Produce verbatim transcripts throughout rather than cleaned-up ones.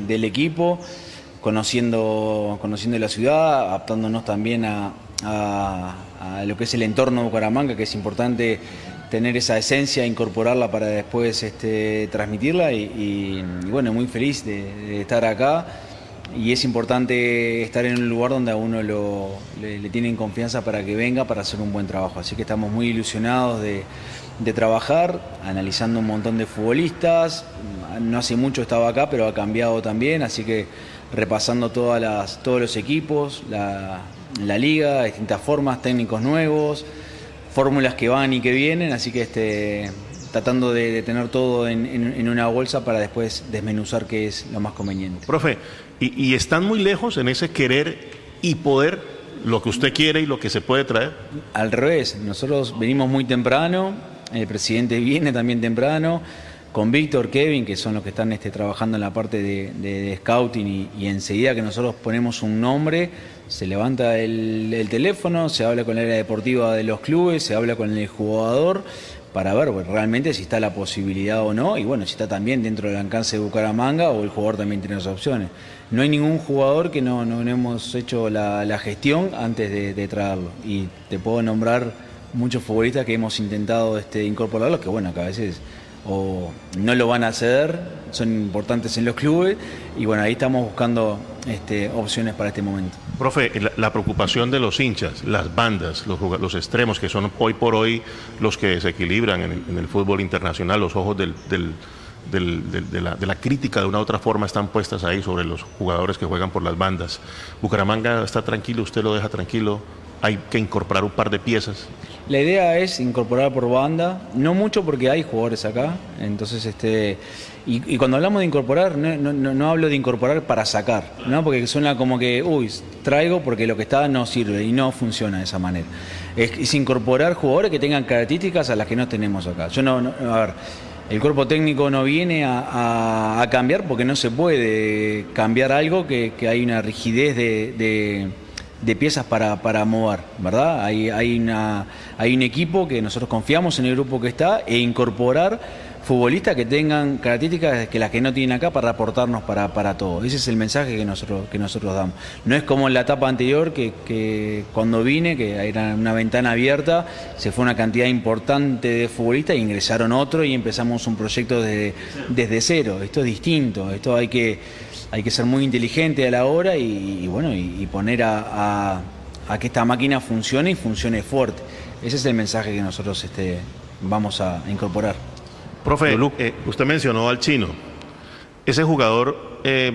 del, del equipo, conociendo, conociendo la ciudad, adaptándonos también a, a, a lo que es el entorno de Bucaramanga, que es importante tener esa esencia, incorporarla para después este, transmitirla y, y, y bueno, muy feliz de, de estar acá. Y es importante estar en un lugar donde a uno lo, le, le tienen confianza para que venga para hacer un buen trabajo. Así que estamos muy ilusionados de, de trabajar, analizando un montón de futbolistas. No hace mucho estaba acá, pero ha cambiado también, así que repasando todas las, todos los equipos, la, la liga, distintas formas, técnicos nuevos, fórmulas que van y que vienen, así que este, tratando de, de tener todo en, en, en una bolsa para después desmenuzar qué es lo más conveniente. Profe, y, y están muy lejos en ese querer y poder lo que usted quiere y lo que se puede traer. Al revés, nosotros venimos muy temprano, el presidente viene también temprano, con Víctor, Kevin, que son los que están este, trabajando en la parte de, de, de scouting y, y enseguida que nosotros ponemos un nombre, se levanta el, el teléfono, se habla con la área deportiva de los clubes, se habla con el jugador para ver bueno, realmente si está la posibilidad o no, y bueno, si está también dentro del alcance de Bucaramanga o el jugador también tiene las opciones. No hay ningún jugador que no, no, no hemos hecho la, la gestión antes de, de traerlo, y te puedo nombrar muchos futbolistas que hemos intentado este, incorporarlos, que bueno, que a veces o no lo van a hacer, son importantes en los clubes, y bueno, ahí estamos buscando este, opciones para este momento. Profe, la, la preocupación de los hinchas, las bandas, los, los extremos, que son hoy por hoy los que desequilibran en el, en el fútbol internacional, los ojos del, del, del, del, de, la, de la crítica de una u otra forma están puestas ahí sobre los jugadores que juegan por las bandas. Bucaramanga está tranquilo, usted lo deja tranquilo, hay que incorporar un par de piezas. La idea es incorporar por banda, no mucho porque hay jugadores acá, entonces este y, y cuando hablamos de incorporar, no, no, no hablo de incorporar para sacar, ¿no? Porque suena como que, uy, traigo porque lo que está no sirve y no funciona de esa manera. Es, es incorporar jugadores que tengan características a las que no tenemos acá. Yo no, no a ver, el cuerpo técnico no viene a, a, a cambiar porque no se puede cambiar algo que, que hay una rigidez de... de de piezas para, para mover, ¿verdad? Hay, hay, una, hay un equipo que nosotros confiamos en el grupo que está e incorporar futbolistas que tengan características que las que no tienen acá para aportarnos para, para todo. Ese es el mensaje que nosotros, que nosotros damos. No es como en la etapa anterior que, que cuando vine, que era una ventana abierta, se fue una cantidad importante de futbolistas e ingresaron otros y empezamos un proyecto desde, desde cero. Esto es distinto, esto hay que... Hay que ser muy inteligente a la hora y, y bueno y, y poner a, a, a que esta máquina funcione y funcione fuerte. Ese es el mensaje que nosotros este, vamos a incorporar. Profe, eh, usted mencionó al Chino. Ese jugador eh,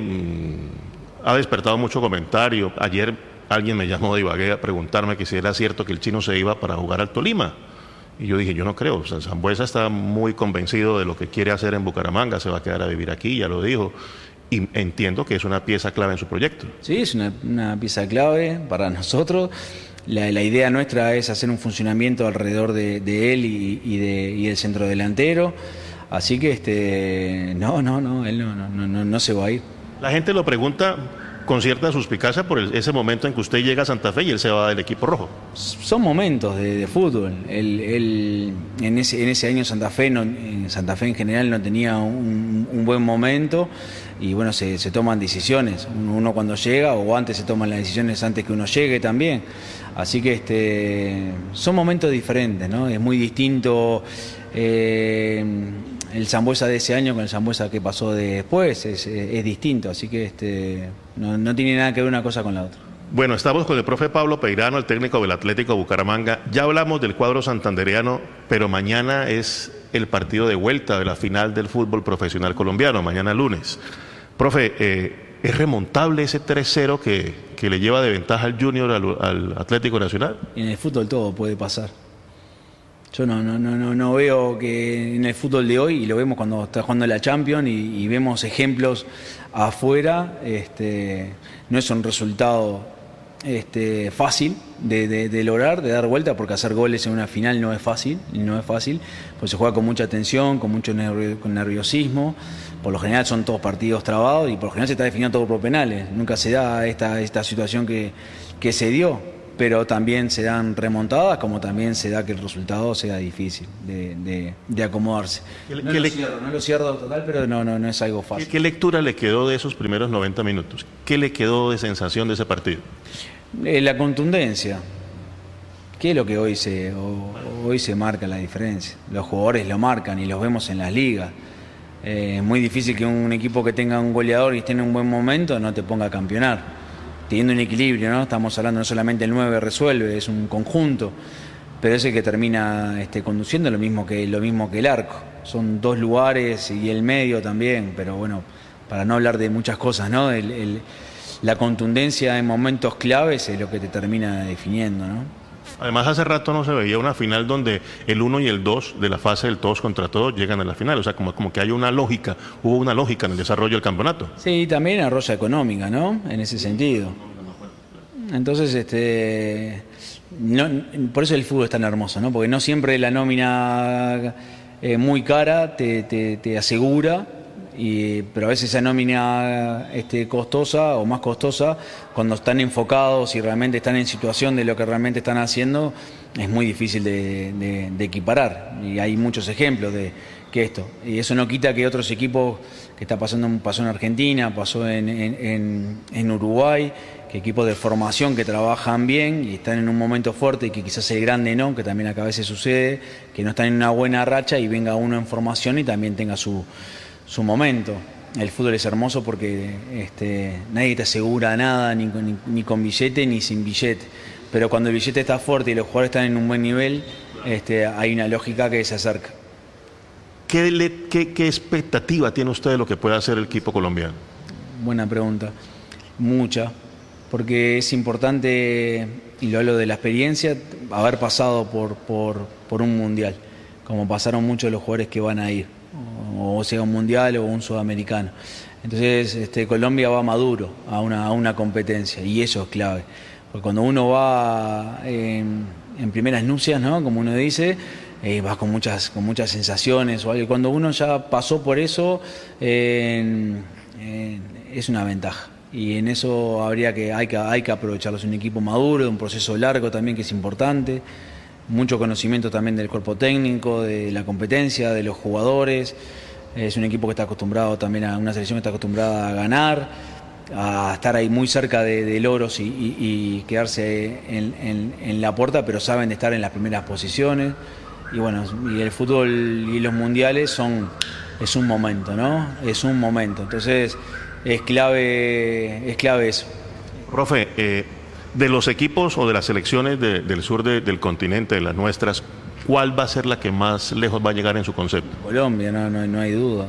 ha despertado mucho comentario. Ayer alguien me llamó de Ibagué a preguntarme que si era cierto que el Chino se iba para jugar al Tolima. Y yo dije, yo no creo. O sea, Sambueza está muy convencido de lo que quiere hacer en Bucaramanga, se va a quedar a vivir aquí, ya lo dijo. Y entiendo que es una pieza clave en su proyecto. Sí, es una, una pieza clave para nosotros. La, la idea nuestra es hacer un funcionamiento alrededor de, de él y, y, de, y del centro delantero. Así que este no, no, no, él no, no, no, no se va a ir. La gente lo pregunta con cierta suspicacia por el, ese momento en que usted llega a Santa Fe y él se va del equipo rojo. Son momentos de, de fútbol. Él, él, en, ese, en ese año Santa Fe, no, en Santa Fe en general no tenía un, un buen momento y bueno, se, se toman decisiones. Uno cuando llega o antes se toman las decisiones antes que uno llegue también. Así que este, son momentos diferentes, ¿no? Es muy distinto eh, el Sambueza de ese año con el Sambueza que pasó después, es, es distinto, así que este, no, no tiene nada que ver una cosa con la otra. Bueno, estamos con el profe Pablo Peirano, el técnico del Atlético Bucaramanga. Ya hablamos del cuadro santandereano, pero mañana es el partido de vuelta de la final del fútbol profesional colombiano, mañana lunes. Profe, eh, ¿es remontable ese tres cero que, que le lleva de ventaja al Junior al, al Atlético Nacional? En el fútbol todo puede pasar. Yo no, no, no, no veo que en el fútbol de hoy, y lo vemos cuando está jugando la Champions y, y vemos ejemplos afuera, este, no es un resultado este, fácil de, de, de lograr, de dar vuelta, porque hacer goles en una final no es fácil, no es fácil, pues se juega con mucha tensión, con mucho nervio, con nerviosismo. Por lo general son todos partidos trabados y por lo general se está definiendo todo por penales. Nunca se da esta, esta situación que, que se dio. pero también se dan remontadas, como también se da que el resultado sea difícil de, de, de acomodarse. No, ¿Qué lo le... cierro, no lo cierro total, pero no, no, no es algo fácil. ¿Qué, ¿Qué lectura le quedó de esos primeros noventa minutos? ¿Qué le quedó de sensación de ese partido? Eh, la contundencia. ¿Qué es lo que hoy se, o, hoy se marca la diferencia? Los jugadores lo marcan y los vemos en las ligas. Eh, es muy difícil que un equipo que tenga un goleador y esté en un buen momento no te ponga a campeonar. Teniendo un equilibrio, ¿no? Estamos hablando no solamente el nueve resuelve, es un conjunto, pero es el que termina este, conduciendo lo mismo que lo mismo que el arco. Son dos lugares y el medio también, pero bueno, para no hablar de muchas cosas, ¿no? El, el, la contundencia en momentos claves es lo que te termina definiendo, ¿no? Además, hace rato no se veía una final donde el uno y el dos de la fase del todos contra todos llegan a la final. O sea, como, como que hay una lógica, hubo una lógica en el desarrollo del campeonato. Sí, también arrolla económica, ¿no? En ese sentido. Entonces, este, no, por eso el fútbol es tan hermoso, ¿no? Porque no siempre la nómina eh, muy cara te, te, te asegura. Y, pero a veces esa nómina este, costosa o más costosa, cuando están enfocados y realmente están en situación de lo que realmente están haciendo, es muy difícil de, de, de equiparar. Y hay muchos ejemplos de que esto. Y eso no quita que otros equipos, que está pasando, pasó en Argentina, pasó en, en, en, en Uruguay, que equipos de formación que trabajan bien y están en un momento fuerte y que quizás el grande no, que también acá a veces sucede, que no están en una buena racha y venga uno en formación y también tenga su... su momento. El fútbol es hermoso porque este, nadie te asegura nada, ni, ni, ni con billete ni sin billete. Pero cuando el billete está fuerte y los jugadores están en un buen nivel, este, hay una lógica que se acerca. ¿Qué, le, qué, ¿Qué expectativa tiene usted de lo que puede hacer el equipo colombiano? Buena pregunta. Mucha. Porque es importante, y lo hablo de la experiencia, haber pasado por, por, por un mundial, como pasaron muchos de los jugadores que van a ir. O sea un mundial o un sudamericano. Entonces este, Colombia va maduro a una, a una competencia y eso es clave. Porque cuando uno va en, en primeras nupcias, ¿no? Como uno dice, eh, vas con muchas, con muchas sensaciones o algo. Y cuando uno ya pasó por eso, eh, eh, es una ventaja. Y en eso habría que, hay que, hay que aprovecharlo. Es un equipo maduro, de un proceso largo también que es importante. Mucho conocimiento también del cuerpo técnico, de la competencia, de los jugadores. Es un equipo que está acostumbrado también a una selección que está acostumbrada a ganar, a estar ahí muy cerca de, de logros y, y, y quedarse en, en, en la puerta, pero saben de estar en las primeras posiciones. Y bueno, y el fútbol y los mundiales son es un momento, ¿no? Es un momento. Entonces es clave, es clave eso. Profe, eh... de los equipos o de las selecciones de, del sur de, del continente, de las nuestras, ¿cuál va a ser la que más lejos va a llegar en su concepto? Colombia, no, no, no hay duda.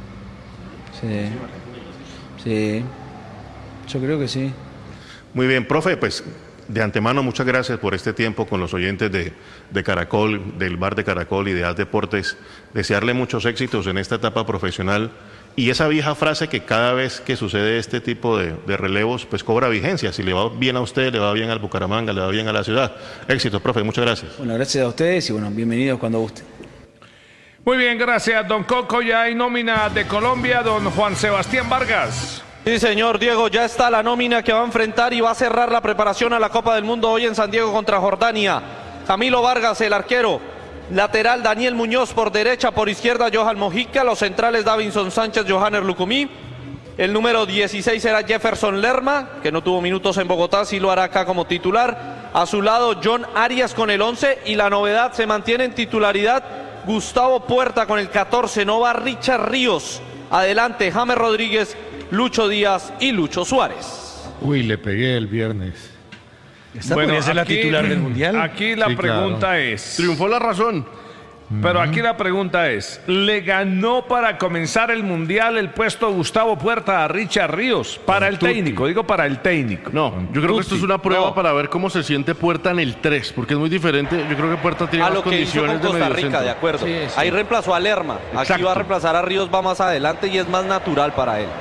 Sí. Sí. Yo creo que sí. Muy bien, profe, pues de antemano muchas gracias por este tiempo con los oyentes de, de Caracol, del Bar de Caracol y de Haz Deportes. Desearle muchos éxitos en esta etapa profesional. Y esa vieja frase que cada vez que sucede este tipo de, de relevos, pues cobra vigencia. Si le va bien a usted, le va bien al Bucaramanga, le va bien a la ciudad. Éxito, profe, muchas gracias. Bueno, gracias a ustedes y bueno, bienvenidos cuando guste. Muy bien, gracias, don Coco. Ya hay nómina de Colombia, don Juan Sebastián Vargas. Sí, señor Diego, ya está la nómina que va a enfrentar y va a cerrar la preparación a la Copa del Mundo hoy en San Diego contra Jordania. Camilo Vargas, el arquero. Lateral Daniel Muñoz por derecha, por izquierda Johan Mojica, los centrales Davinson Sánchez, Johanner Lucumí, el número dieciséis era Jefferson Lerma, que no tuvo minutos en Bogotá, sí lo hará acá como titular, a su lado John Arias con el once y la novedad se mantiene en titularidad Gustavo Puerta con el catorce, no va Richard Ríos, adelante James Rodríguez, Lucho Díaz y Lucho Suárez. Uy, le pegué el viernes. ¿Esta bueno, podría ser aquí, la titular del Mundial? Aquí la sí, pregunta claro. es... Triunfó la razón. Pero aquí la pregunta es, ¿le ganó para comenzar el Mundial el puesto Gustavo Puerta a Richard Ríos? Para el técnico, digo para el técnico. No, yo creo que esto es una prueba no. para ver cómo se siente Puerta en el tres, porque es muy diferente. Yo creo que Puerta tiene a más lo que condiciones hizo con Costa de Rica, de acuerdo. Sí, sí. Ahí reemplazó a Lerma, Exacto. Aquí va a reemplazar a Ríos, va más adelante y es más natural para él.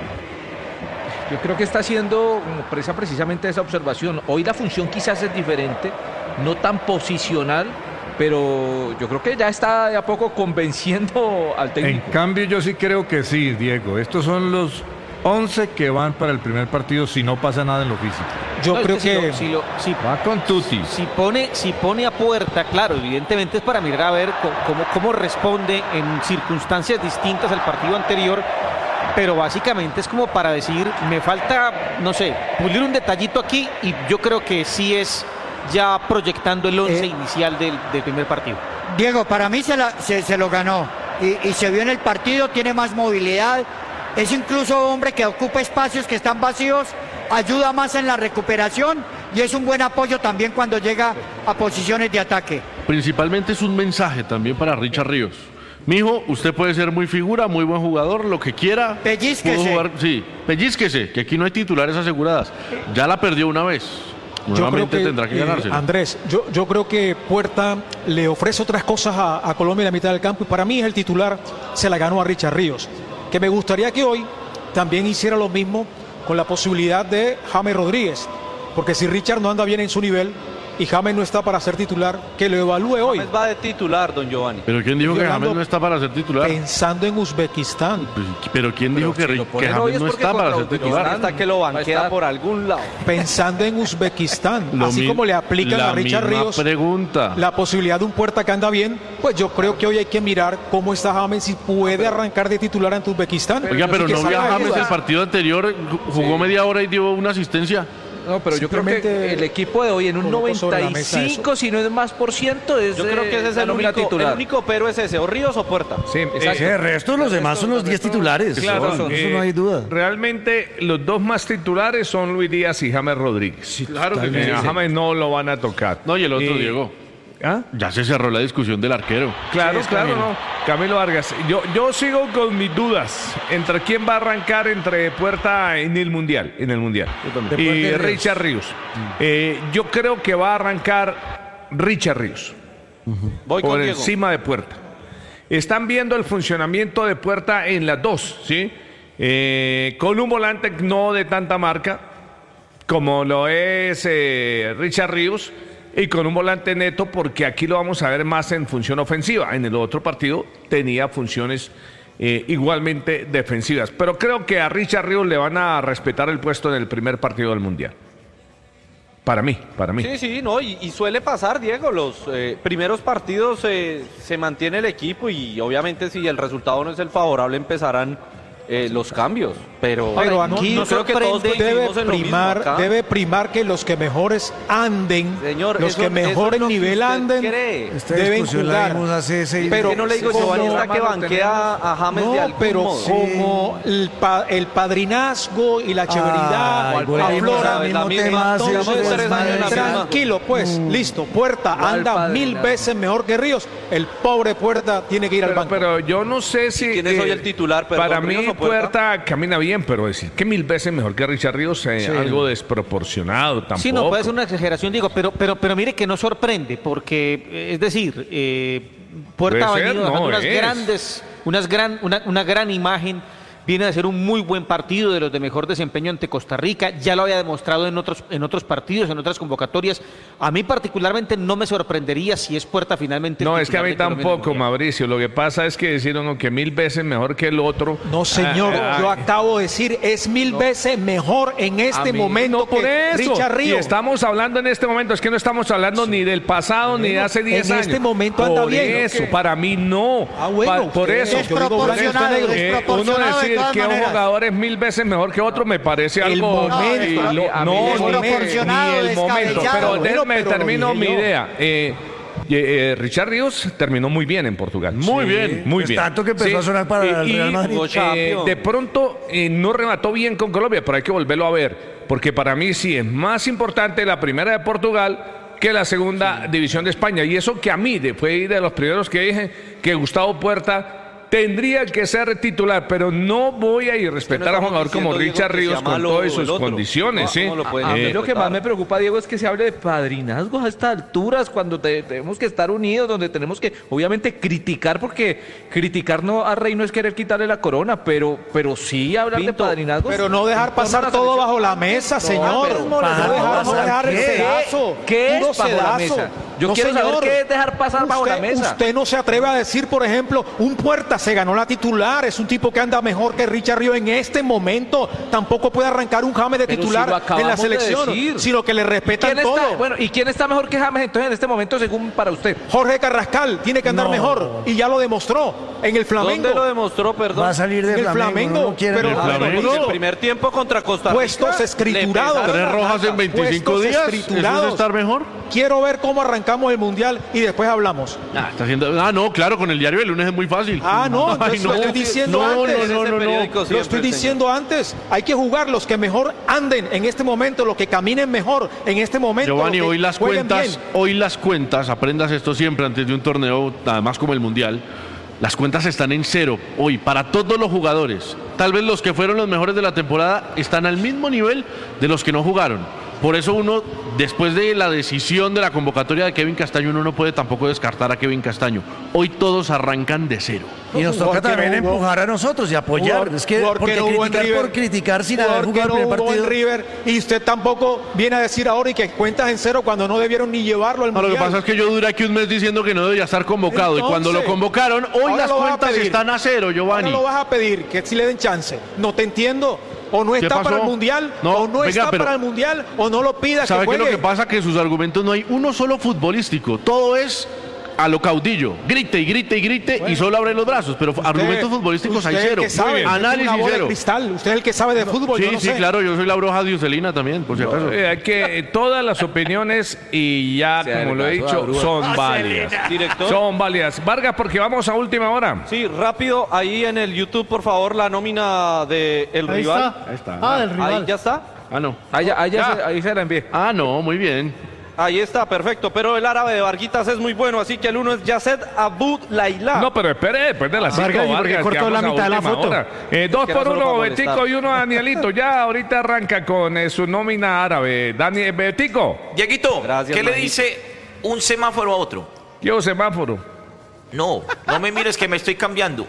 Yo creo que está haciendo presa precisamente esa observación. Hoy la función quizás es diferente, no tan posicional, pero yo creo que ya está de a poco convenciendo al técnico. En cambio, yo sí creo que sí, Diego. Estos son los once que van para el primer partido si no pasa nada en lo físico. Yo No, creo es que que... si lo- si lo- si- Va con Tuti. Si pone, si pone a Puerta, claro, evidentemente es para mirar a ver co- cómo, cómo responde en circunstancias distintas al partido anterior, pero básicamente es como para decir, me falta, no sé, pulir un detallito aquí y yo creo que sí es ya proyectando el once Eh. inicial del, del primer partido. Diego, para mí se, la- se, se lo ganó y, y se vio en el partido, tiene más movilidad, es incluso hombre que ocupa espacios que están vacíos, ayuda más en la recuperación y es un buen apoyo también cuando llega a posiciones de ataque. Principalmente es un mensaje también para Richard Ríos. Mijo, usted puede ser muy figura, muy buen jugador, lo que quiera. Pellízquese. Pudo jugar- sí, pellízquese, que aquí no hay titulares aseguradas. Ya la perdió una vez. Yo creo Nuevamente que, tendrá que eh, ganársela. Andrés, yo, yo creo que Puerta le ofrece otras cosas a, a Colombia en la mitad del campo y para mí es el titular, se la ganó a Richard Ríos. Que me gustaría que hoy también hiciera lo mismo con la posibilidad de James Rodríguez, porque si Richard no anda bien en su nivel y James no está para ser titular, que lo evalúe hoy. James va de titular, don Giovanni. Pero ¿quién dijo Estoy que hablando James no está para ser titular? Pensando en Uzbekistán, Pues, Pero ¿quién dijo que, si Ri- lo que ponen hoy James es no porque está para contra ser Uzbekistán titular? Hasta que lo Va a banquea estar. por algún lado. pensando en Uzbekistán, Lo así mi- como le aplican la a Richard misma Ríos pregunta. la posibilidad de un Puerta que anda bien, pues yo creo que hoy hay que mirar cómo está James y puede arrancar de titular ante Uzbekistán. Oiga, pero Así que no vio a salga de James duda. el partido anterior, jugó media hora y dio una asistencia. No, pero yo creo que Simplemente el equipo de hoy en un colocó sobre la noventa y mesa eso. cinco, si no es más por ciento, es Yo creo que ese eh, es la el nómina único, el titular. único pero es ese, o Ríos o Puerta. Sí, Exacto. eh, El resto, los demás son los diez titulares. claro, Son, eh, eso no hay duda. Realmente los dos más titulares son Luis Díaz y James Rodríguez. Claro que Eh, sí. a James no lo van a tocar. No, y el otro, Y- Diego. ¿Ah? Ya se cerró la discusión del arquero. Claro, Sí, claro, Camilo. no. Camilo Vargas. Yo, yo sigo con mis dudas entre quién va a arrancar entre Puerta en el Mundial, en el Mundial. De Y Puerta y Ríos. Richard Ríos. Eh, yo creo que va a arrancar Richard Ríos Voy por con Diego. encima de Puerta. Están viendo el funcionamiento de Puerta en las dos, ¿sí? Eh, con un volante no de tanta marca como lo es eh, Richard Ríos y con un volante neto porque aquí lo vamos a ver más en función ofensiva. En el otro partido tenía funciones eh, igualmente defensivas. Pero creo que a Richard Ríos le van a respetar el puesto en el primer partido del Mundial. Para mí, para mí. Sí, sí, no, y, y suele pasar, Diego, los eh, primeros partidos eh, se mantiene el equipo y obviamente si el resultado no es el favorable empezarán eh, los cambios, pero, Pero no- aquí no, creo que todos debe coincidimos en lo mismo primar, acá. debe primar que los que mejores anden, Señor, los eso- que eso mejor es lo en que nivel usted anden, cree. Esta deben discusión la jugar. vimos hace seis Pero- ¿Por qué no le digo, como- Giovanni, está que Como- banquea a James de No, algún pero modo? como el, pa- el padrinazgo y la chéveridad Ay, volvimos afloran, al mismo la misma- tema, todos siempre tres es años más- la misma. tranquilo, pues, listo. Puerta ¿Cuál anda padrinazgo? mil veces mejor que Ríos. El pobre Puerta tiene que ir al Pero, banco. pero yo no sé si. ¿Quién es hoy el titular, perdón, Para mí, Ríos o Puerta? Puerta camina bien, pero decir que mil veces mejor que Richard Ríos, eh, algo desproporcionado tampoco. Sí, no puede ser una exageración, digo, pero, pero, pero mire que no sorprende, porque, eh, es decir, eh, Puerta ha Puede ser, venido dejando no unas es. grandes, unas gran, una, una gran imagen, viene de ser un muy buen partido de los de mejor desempeño ante Costa Rica, ya lo había demostrado en otros, en otros partidos, en otras convocatorias. A mí particularmente no me sorprendería si es Puerta finalmente. el No, es que a titular mí de Colombia en el tampoco, Mundial. Mauricio. Lo que pasa es que decir uno que mil veces mejor que el otro. No, señor, Ah, yo ah, acabo de decir, es mil veces mejor en este mí momento no, por que eso. Richard Y Ríos. estamos hablando en este momento, es que no estamos hablando ni del pasado ni de hace diez en años. este momento anda por bien, ¿o eso, qué? para mí no. Ah, bueno, Pa- por usted- eso. yo digo blanco, usted negro. Eh, uno desproporcionado de decir todas que un maneras. jugador es mil veces mejor que otro me parece El algo momento. y No, lo- a mí no, es ni, desproporcionado, ni el momento, descabellado. pero Bueno, déjeme pero lo termino dije mi yo. idea. Eh, eh, Richard Ríos terminó muy bien en Portugal. Muy bien. Muy Es bien. tanto que empezó a sonar para el y- Real Madrid. y, eh, de pronto eh, no remató bien con Colombia, pero hay que volverlo a ver, porque para mí sí es más importante la primera de Portugal que la segunda división de España. Y eso que a mí de- fue de los primeros que dije que Gustavo Puerta tendría que ser titular, pero no voy a irrespetar a un jugador como Richard Ríos con todas sus condiciones. ¿sí? ¿Cómo lo pueden A mí Eh, lo que más me preocupa, Diego, es que se hable de padrinazgos a estas alturas, cuando te- tenemos que estar unidos, donde tenemos que, obviamente, criticar, porque criticar no a Rey no es querer quitarle la corona, pero, pero sí hablar de Pinto, padrinazgos. Pero no dejar en torno a pasar la todo selección. bajo la mesa, señor. pero No para dejar, no pasar, dejar el ¿qué? sedazo. ¿Qué puro es bajo la sedazo. mesa? Yo No, quiero señor. saber qué es dejar pasar bajo la mesa. Usted no se atreve a decir, por ejemplo, un Puerta se ganó la titular, es un tipo que anda mejor que Richard Ríos en este momento, tampoco puede arrancar un James de Pero titular si lo en la acabamos de selección, decir. sino que le respetan ¿Quién está, todo. bueno, ¿y quién está mejor que James entonces en este momento según para usted? Jorge Carrascal tiene que andar No. mejor y ya lo demostró en el Flamengo. ¿Dónde lo demostró, perdón? Va a salir de En el Flamengo. Flamengo, no quiere pero- el Ah, Flamengo. bueno, En el primer tiempo contra Costa Rica. Puestos escriturados. le pesaron Tres las rojas en nalgas. veinticinco Puestos días. ¿Eso es escriturados. estar mejor? Quiero ver cómo arrancamos el Mundial y después hablamos. Ah, está haciendo... ah, no, claro, con el diario del lunes es muy fácil. Ah, no, Ay, entonces lo estoy diciendo no, antes. no, no, no, no. Periódico Lo siempre, estoy señor. diciendo antes. Hay que jugar los que mejor anden en este momento, los que caminen mejor en este momento. Giovanni, los que hoy las jueguen cuentas, bien. hoy las cuentas, aprendas esto siempre antes de un torneo, además como el Mundial, las cuentas están en cero hoy para todos los jugadores. Tal vez los que fueron los mejores de la temporada están al mismo nivel de los que no jugaron. Por eso uno, después de la decisión de la convocatoria de Kevin Castaño, uno no puede tampoco descartar a Kevin Castaño. Hoy todos arrancan de cero. Y nos toca Porque también no hubo- empujar a nosotros y apoyar. Jugador- es que jugador porque que no hubo en criticar River. por criticar sin haber Jugador jugado que el no primer jugó en partido. River y usted tampoco viene a decir ahora y que cuentas en cero cuando no debieron ni llevarlo al No, lo que Mundial. pasa es que yo duré aquí un mes diciendo que no debía estar convocado y cuando lo Entonces, convocaron, hoy ahora las lo vas a cuentas pedir. están a cero, Giovanni. Ahora lo vas a pedir, que si le den chance. No te entiendo. O no está pasó? para el Mundial, No, o no venga, está pero- para el Mundial, o no lo pidas que ¿Sabe qué es juegue. lo que pasa? Que sus argumentos no hay uno solo futbolístico. Todo es a lo caudillo. Grite y grite y grite y solo abre los brazos. Pero argumentos futbolísticos hay usted cero. el que sabe, Análisis una bola de cero. cristal. Usted es el que sabe de fútbol. Sí, yo no sí, sé. claro. Yo soy la bruja de Ucelina también, por si acaso. Eh, hay que eh, todas las opiniones y ya Se como lo he adelgazó la dicho bruja. son válidas. Director. Son válidas. Vargas, porque vamos a última hora. Sí, rápido, ahí en el YouTube, por favor, la nómina del el Ahí rival. está. Ahí está. Ah, del Ahí rival. ya está. Ah, no. Ahí, ya- ahí ya Ya. se, ahí se la envié. Ah, no, muy bien. Ahí está, perfecto. Pero el árabe de Varguitas es muy bueno, así que el uno es Yaced Abud Laila. No, pero espere, después de las cinco Vargas, ¿y por qué Vargas, cortó que la vamos a mitad de la última foto? hora. Eh, dos que era por solo uno, para molestar. Betico y uno Danielito. Ya ahorita arranca con eh, su nómina árabe. Dani, Betico, Dieguito, Gracias, ¿qué le Majito. dice un semáforo a otro? yo semáforo. No, no me mires que me estoy cambiando.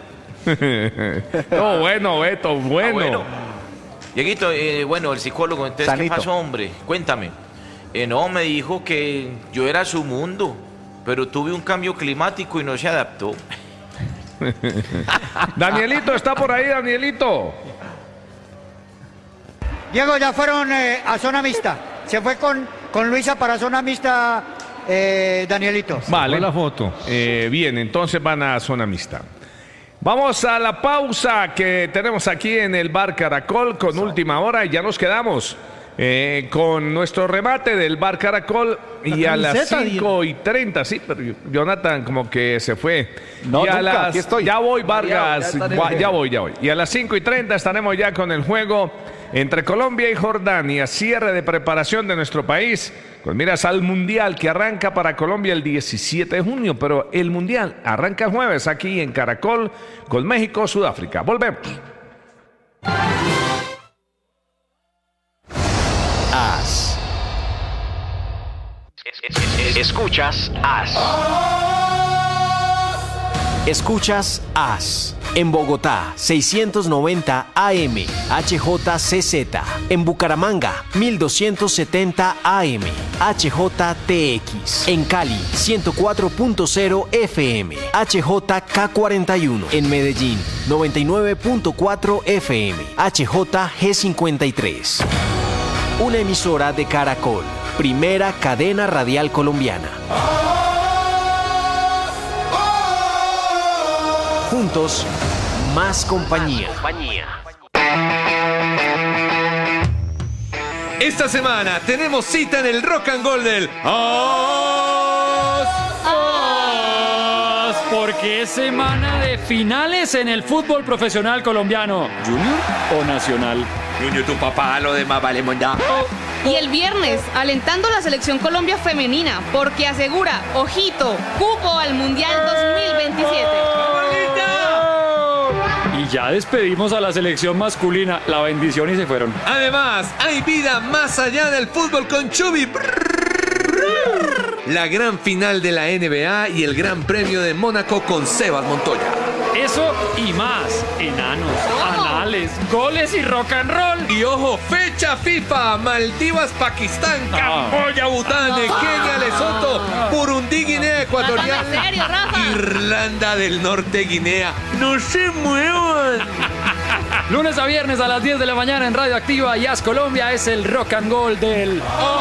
No, bueno, Beto, bueno. Ah, bueno. Dieguito, eh, bueno, el psicólogo, entonces, ¿qué Sanito. pasó, hombre? Cuéntame. Eh, no, me dijo que yo era su mundo, pero tuve un cambio climático y no se adaptó. Danielito, está por ahí, Danielito. Diego, ya fueron eh, a zona mixta. Se fue con, con Luisa para zona mixta, eh, Danielito. Vale. la foto. bien, entonces van a zona mixta. Vamos a la pausa que tenemos aquí en el Bar Caracol con última hora y ya nos quedamos eh, con nuestro remate del Bar Caracol y La a las camiseta, cinco y treinta, sí, pero Jonathan como que se fue. No, y a nunca, las, aquí estoy. Ya voy, Mareado, Vargas, ya estaré gua- bien. ya voy, ya voy. Y a las cinco y treinta estaremos ya con el juego entre Colombia y Jordania, cierre de preparación de nuestro país, con miras al Mundial que arranca para Colombia el diecisiete de junio, pero el Mundial arranca el jueves aquí en Caracol con México, Sudáfrica. Volvemos. As. Escuchas As. Escuchas As. En Bogotá, seiscientos noventa A M, H J C Z. En Bucaramanga, mil doscientos setenta A M, H J T X. En Cali, ciento cuatro punto cero F M, H J K cuarenta y uno. En Medellín, noventa y nueve punto cuatro F M, H J G cincuenta y tres. Una emisora de Caracol, primera cadena radial colombiana. Juntos, más compañía. Esta semana tenemos cita en el Rock and Roll del As. As, porque es semana de finales en el fútbol profesional colombiano. ¿Junior o Nacional? Junior, tu papá, lo demás vale mondá. Y el viernes, alentando a la selección Colombia femenina, porque asegura, ojito, cupo al Mundial dos mil veintisiete. Y ya despedimos a la selección masculina. La bendición y se fueron. Además, hay vida más allá del fútbol con Chubi. La gran final de la N B A y el Gran Premio de Mónaco con Sebas Montoya. Eso y más. Enanos, anales, finales, goles y rock and roll. Y ojo, fecha FIFA, Maldivas, Pakistán, Camboya, Bután, Kenia, Lesoto, Burundi, Guinea Ecuatorial, Rafa, ¿en serio, Rafa? Irlanda del Norte, Guinea. ¡No se muevan! Lunes a viernes a las diez de la mañana en Radio Activa y As Colombia es el rock and roll del...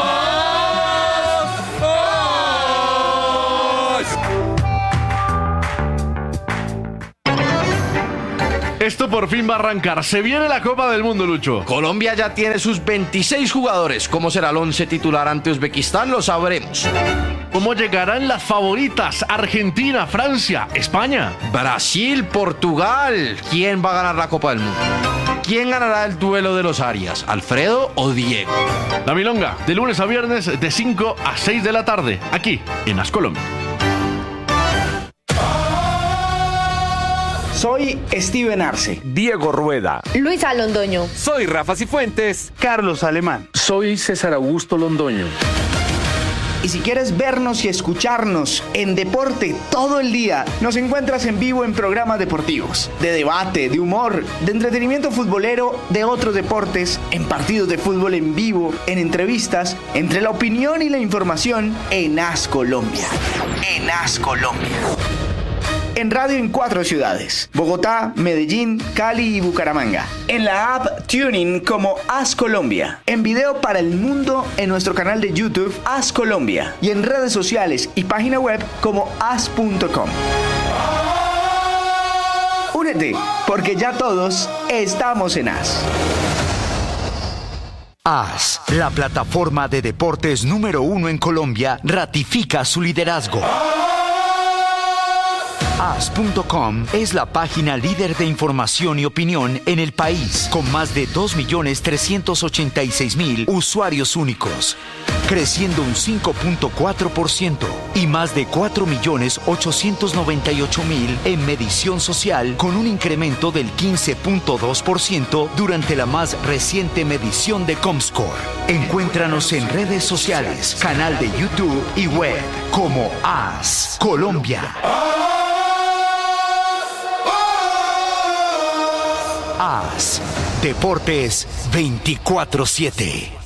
Esto por fin va a arrancar. Se viene la Copa del Mundo, Lucho. Colombia ya tiene sus veintiséis jugadores. ¿Cómo será el once titular ante Uzbekistán? Lo sabremos. ¿Cómo llegarán las favoritas? Argentina, Francia, España. Brasil, Portugal. ¿Quién va a ganar la Copa del Mundo? ¿Quién ganará el duelo de los Arias? ¿Alfredo o Diego? La Milonga, de lunes a viernes de cinco a seis de la tarde, aquí en As Colombia. Soy Steven Arce, Diego Rueda, Luisa Londoño. Soy Rafa Cifuentes, Carlos Alemán. Soy César Augusto Londoño. Y si quieres vernos y escucharnos en deporte todo el día, nos encuentras en vivo en programas deportivos, de debate, de humor, de entretenimiento futbolero, de otros deportes, en partidos de fútbol en vivo, en entrevistas, entre la opinión y la información en As Colombia. En As Colombia. En radio en cuatro ciudades: Bogotá, Medellín, Cali y Bucaramanga. En la app TuneIn como As Colombia. En video para el mundo en nuestro canal de YouTube As Colombia. Y en redes sociales y página web como as punto com. Únete, porque ya todos estamos en As. As, la plataforma de deportes número uno en Colombia, ratifica su liderazgo. As punto com es la página líder de información y opinión en el país, con más de dos millones trescientos ochenta y seis mil usuarios únicos, creciendo un cinco punto cuatro por ciento, y más de cuatro millones ochocientos noventa y ocho mil en medición social, con un incremento del quince punto dos por ciento durante la más reciente medición de Comscore. Encuéntranos en redes sociales, canal de YouTube y web como As Colombia. As, Deportes veinticuatro siete.